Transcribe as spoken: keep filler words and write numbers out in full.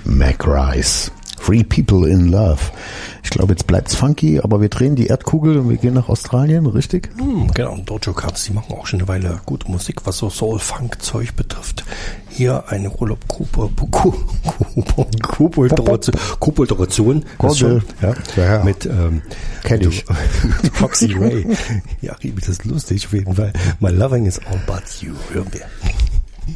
Mac Rice. Three People in Love. Ich glaube, jetzt bleibt's funky, aber wir drehen die Erdkugel und wir gehen nach Australien, richtig? Hm, genau, Dojo Cats, die machen auch schon eine Weile gute Musik, was so Soul-Funk-Zeug betrifft. Hier eine Kopulturation ja, ja. mit ähm, Kenn ich. Foxy Ray. Ja, das ist lustig auf jeden Fall. My Loving is all but you. Hören wir.